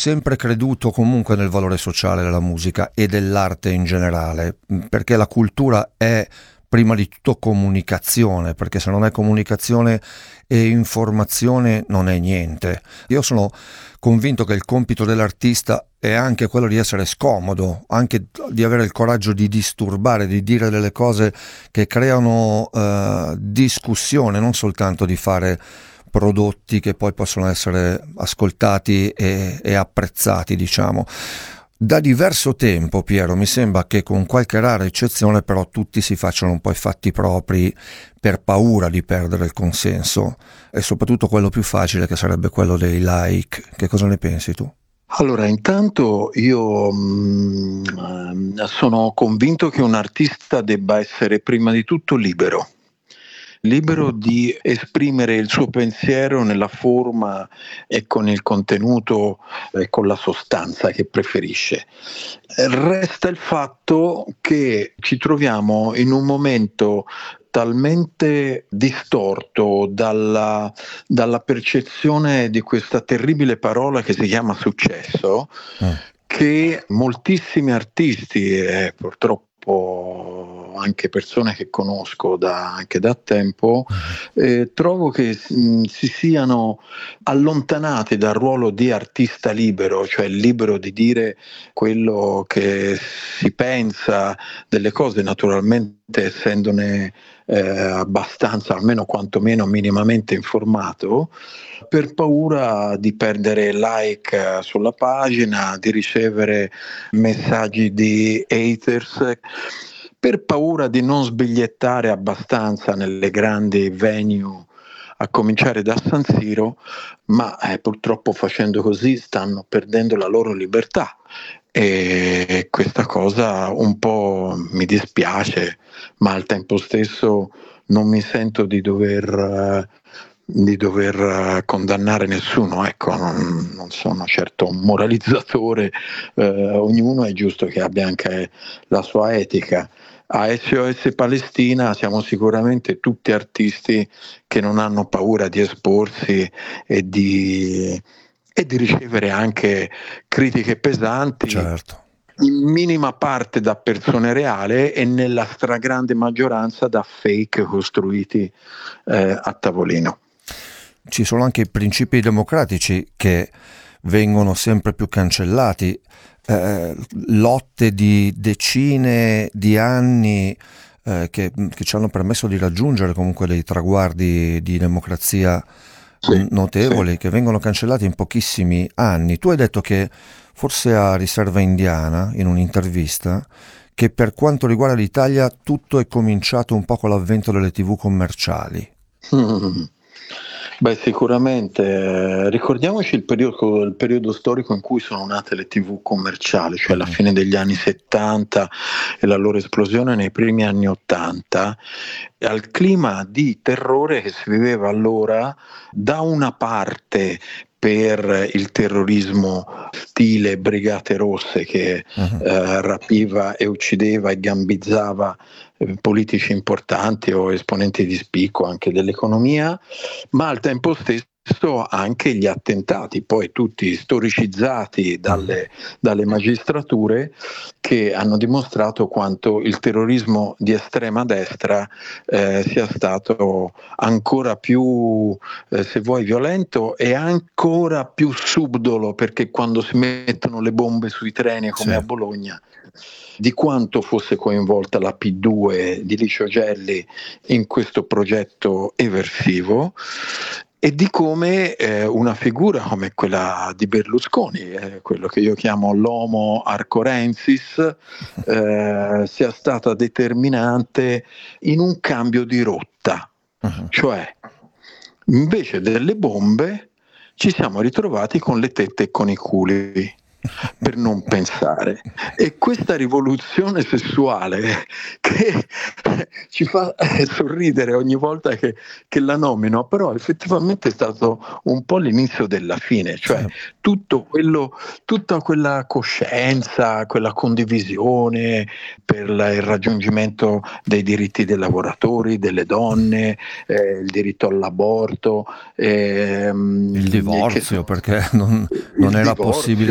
sempre creduto comunque nel valore sociale della musica e dell'arte in generale, perché la cultura è prima di tutto comunicazione, perché se non è comunicazione e informazione non è niente. Io sono convinto che il compito dell'artista è anche quello di essere scomodo, anche di avere il coraggio di disturbare, di dire delle cose che creano discussione, non soltanto di fare prodotti che poi possono essere ascoltati e apprezzati, diciamo. Da diverso tempo, Piero, mi sembra che con qualche rara eccezione però tutti si facciano un po' i fatti propri per paura di perdere il consenso, e soprattutto quello più facile, che sarebbe quello dei like. Che cosa ne pensi tu? Allora, intanto io sono convinto che un artista debba essere prima di tutto libero di esprimere il suo pensiero nella forma e con il contenuto e con la sostanza che preferisce. Resta il fatto che ci troviamo in un momento talmente distorto dalla percezione di questa terribile parola che si chiama successo, che moltissimi artisti e purtroppo anche persone che conosco anche da tempo, trovo che si siano allontanati dal ruolo di artista libero, cioè libero di dire quello che si pensa delle cose, naturalmente essendone abbastanza, almeno quantomeno minimamente informato, per paura di perdere like sulla pagina, di ricevere messaggi di haters, per paura di non sbigliettare abbastanza nelle grandi venue, a cominciare da San Siro, ma purtroppo facendo così stanno perdendo la loro libertà, e questa cosa un po' mi dispiace, ma al tempo stesso non mi sento di dover condannare nessuno, ecco, non sono certo un moralizzatore, ognuno è giusto che abbia anche la sua etica. A SOS Palestina siamo sicuramente tutti artisti che non hanno paura di esporsi e di ricevere anche critiche pesanti, Certo. in minima parte da persone reali e nella stragrande maggioranza da fake costruiti a tavolino. Ci sono anche i principi democratici che vengono sempre più cancellati, lotte di decine di anni che ci hanno permesso di raggiungere comunque dei traguardi di democrazia notevoli, che vengono cancellati in pochissimi anni. Tu hai detto che, forse a Riserva Indiana, in un'intervista, che per quanto riguarda l'Italia tutto è cominciato un po' con l'avvento delle TV commerciali. Beh, sicuramente, ricordiamoci il periodo storico in cui sono nate le TV commerciali, cioè la fine degli anni 70 e la loro esplosione nei primi anni 80, al clima di terrore che si viveva allora, da una parte per il terrorismo stile Brigate Rosse che rapiva e uccideva e gambizzava politici importanti o esponenti di spicco anche dell'economia, ma al tempo stesso anche gli attentati, poi tutti storicizzati dalle magistrature, che hanno dimostrato quanto il terrorismo di estrema destra sia stato ancora più, se vuoi, violento e ancora più subdolo, perché quando si mettono le bombe sui treni come a Bologna, di quanto fosse coinvolta la P2 di Licio Gelli in questo progetto eversivo, e di come una figura come quella di Berlusconi, quello che io chiamo l'homo arcorensis, sia stata determinante in un cambio di rotta. Cioè, invece delle bombe ci siamo ritrovati con le tette e con i culi, per non pensare. E questa rivoluzione sessuale che ci fa sorridere ogni volta che la nomino, però effettivamente è stato un po' l'inizio della fine, cioè tutta quella coscienza, quella condivisione per il raggiungimento dei diritti dei lavoratori, delle donne, il diritto all'aborto, il divorzio, perché non era possibile